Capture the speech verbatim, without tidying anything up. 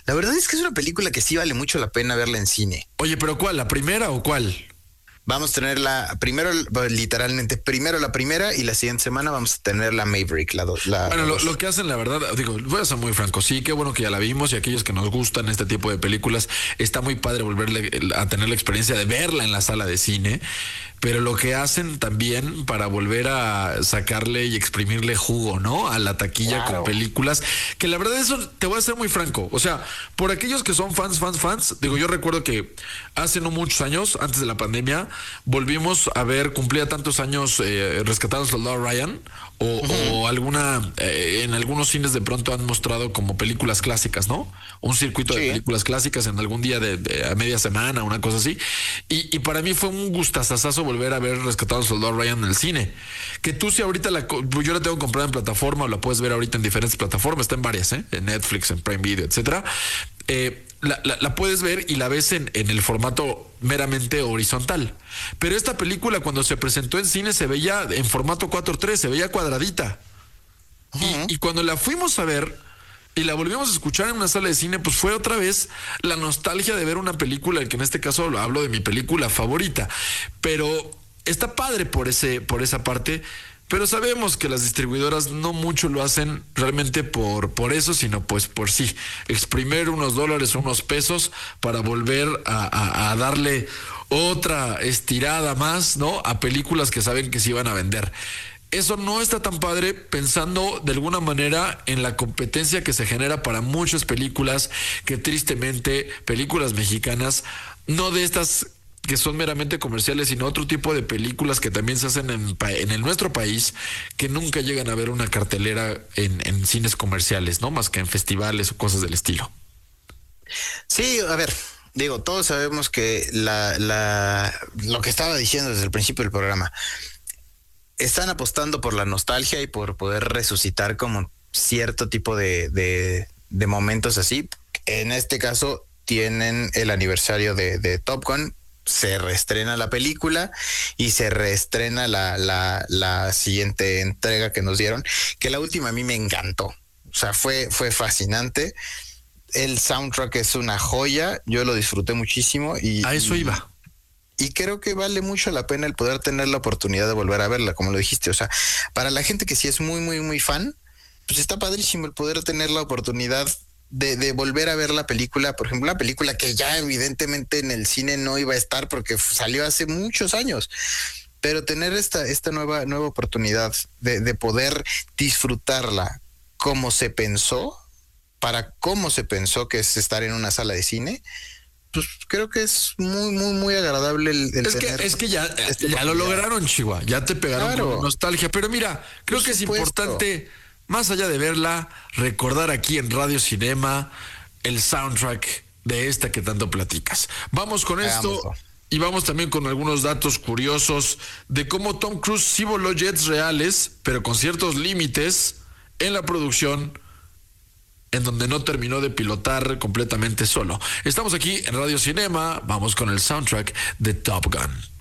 La verdad es que es una película que sí vale mucho la pena verla en cine. Oye, ¿pero cuál? ¿La primera o cuál? Vamos a tener la primero, literalmente, primero la primera y la siguiente semana vamos a tener la Maverick, la dos. La bueno, lo, dos. lo que hacen, la verdad, digo, voy a ser muy franco, sí, qué bueno que ya la vimos y aquellos que nos gustan este tipo de películas, está muy padre volverle a tener la experiencia de verla en la sala de cine, pero lo que hacen también para volver a sacarle y exprimirle jugo, ¿no? A la taquilla Claro. con películas, que la verdad eso te voy a ser muy franco, o sea, por aquellos que son fans, fans, fans, digo, yo recuerdo que hace no muchos años, antes de la pandemia, volvimos a ver, cumplía tantos años eh, Rescatando al Soldado Ryan, o, uh-huh. o alguna, eh, en algunos cines de pronto han mostrado como películas clásicas, ¿no? Un circuito sí. de películas clásicas en algún día de, de a media semana, una cosa así. Y, y para mí fue un gustazazazo volver a ver Rescatado al Soldado Ryan en el cine. Que tú si ahorita la, yo la tengo comprada en plataforma, o la puedes ver ahorita en diferentes plataformas, está en varias, ¿eh? En Netflix, en Prime Video, etcétera. Eh, La, la, la puedes ver y la ves en, en el formato meramente horizontal. Pero esta película cuando se presentó en cine se veía en formato cuatro tres, se veía cuadradita. Uh-huh. Y, y cuando la fuimos a ver y la volvimos a escuchar en una sala de cine, pues fue otra vez la nostalgia de ver una película, que en este caso hablo de mi película favorita. Pero está padre por, ese, por esa parte. Pero sabemos que las distribuidoras no mucho lo hacen realmente por, por eso, sino pues por sí, exprimir unos dólares, unos pesos para volver a, a, a darle otra estirada más, ¿no? A películas que saben que se iban a vender. Eso no está tan padre pensando de alguna manera en la competencia que se genera para muchas películas que tristemente, películas mexicanas, no de estas que son meramente comerciales, sino otro tipo de películas que también se hacen en, en el nuestro país, que nunca llegan a ver una cartelera en, en cines comerciales, ¿no? Más que en festivales o cosas del estilo. Sí, a ver, digo, todos sabemos que la, la, lo que estaba diciendo desde el principio del programa, están apostando por la nostalgia y por poder resucitar como cierto tipo de, de, de momentos así. En este caso, tienen el aniversario de, de Top Gun. Se reestrena la película y se reestrena la, la, la siguiente entrega que nos dieron, que la última a mí me encantó. O sea, fue, fue fascinante. El soundtrack es una joya. Yo lo disfruté muchísimo. Y, a eso y, iba. Y creo que vale mucho la pena el poder tener la oportunidad de volver a verla, como lo dijiste. O sea, para la gente que sí es muy, muy, muy fan, pues está padrísimo el poder tener la oportunidad De, de volver a ver la película, por ejemplo, una película que ya evidentemente en el cine no iba a estar porque salió hace muchos años, pero tener esta, esta nueva, nueva oportunidad de, de poder disfrutarla como se pensó, para cómo se pensó que es estar en una sala de cine, pues creo que es muy, muy, muy agradable el, el es tener. Que, es que ya, ya lo lograron, Chihuahua, ya te pegaron claro. con nostalgia, pero mira, creo por que supuesto. Es importante, más allá de verla, recordar aquí en Radio Cinema el soundtrack de esta que tanto platicas. Vamos con esto Hagámoslo. Y vamos también con algunos datos curiosos de cómo Tom Cruise sí voló jets reales, pero con ciertos límites en la producción, en donde no terminó de pilotar completamente solo. Estamos aquí en Radio Cinema, vamos con el soundtrack de Top Gun.